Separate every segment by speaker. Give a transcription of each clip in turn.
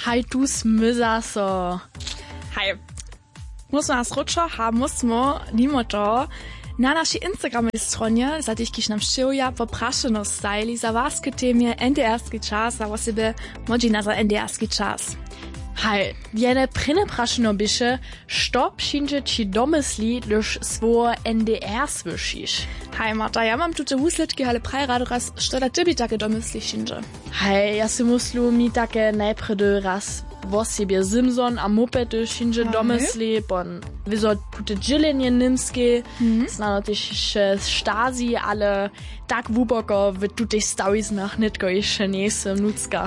Speaker 1: Hej, du smyza so.
Speaker 2: Hej. Musimy nas ruczo, musimy mimo to na naszej Instagramowej stronie, za tych, nam szczyja, popraszano stajli za waskie temie NDR-ski czas, a o siebie modzina za NDR-ski czas.
Speaker 1: Hej, jene prynne praszeno bysze, što przyjdzie ci domysli, gdyż swoje NDR słyszysz.
Speaker 2: Hej, Marta, ja mam tutaj wusletki, ale praj rado raz, što da tobie takie domysli przyjdzie.
Speaker 1: Hej, ja si muslu mi takie najpredy raz o siebie Simson a mopedy przyjdzie domysli, bon, wieso tute dzielenie nimskie, znano też Stasi, ale tak wuboko w tutej stawiznach nitko jeszcze nie jestem nucka.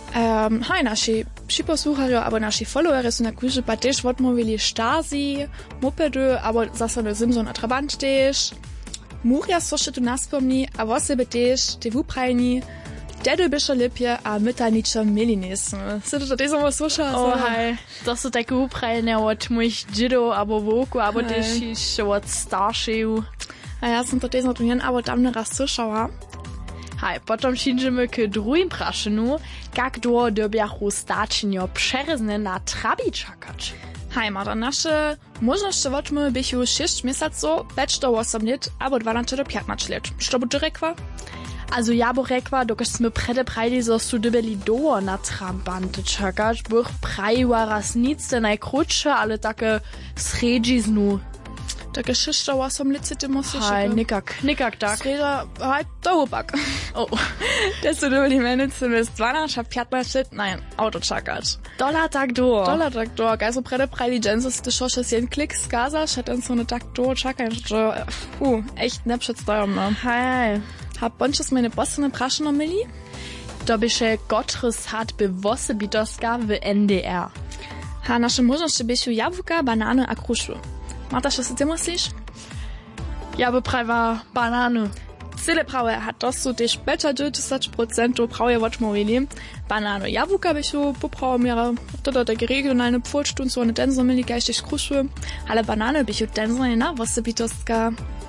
Speaker 2: Hej, naši připosłuchajo, abo naši followeri są na kurze pa też odmówili Stasi, mopedy, abo zase do Simson a Trabant też. Muria sošte tu naspomni, a o sebe też, te wuprajni, Dede bysze lepje, a my ta ničo mieli nismo. Se to tej samo sluša?
Speaker 1: O, hej, to są takie uprajne od moich dziadów, abo woku, abo też jeszcze od starszych.
Speaker 2: A ja sam to tej samo tu jen, abo tam raz slušała.
Speaker 1: Hej, potom przyjdziemy k drugim praszenu, jak długo dobiachu stačenio przerezne na trabi czekać.
Speaker 2: Hej, Marta, nasze możności wodmy bychu 6 miesaców, 5 do 8 lat, abo 12 do 15 lat. Co by ty rekła?
Speaker 1: Also ja bo rekła, dokąd sme prede prajli, zo su dobili doło na trabante czekać, bych prajiła raz nic najkrótsze, ale takie sredźiznu.
Speaker 2: Takie 6 do 8 lat ty musisz.
Speaker 1: Hej, nikak tak.
Speaker 2: Sredźa, hej, to upak.
Speaker 1: O.
Speaker 2: Das su dobili menice bez 12 a 15 lat, nein, auto czekać.
Speaker 1: Dolar tak do.
Speaker 2: Also prede prajli dżensy, ty šoše jeden klik skazaš, a ten su ne tak do czekać, że, echt ne przedstawiam,
Speaker 1: Hej.
Speaker 2: Hab bončas meine bossene prašeno mili?
Speaker 1: To byše Gottrys hat bewosebitoska w NDR.
Speaker 2: Ha, nasze możności byšu jabłka, banany a kruszwy. Marta, co ty myślisz?
Speaker 1: Ja by prawa banany.
Speaker 2: Cyle prawe, ha, to su też 95% prawie odmówili. Banany, jabłka byšu poprawmiere. To takie regionalne pfoldstun, so one tenzo mili, gleich też kruszwy. Ale banany byšu tenzo nie na wosebitoska.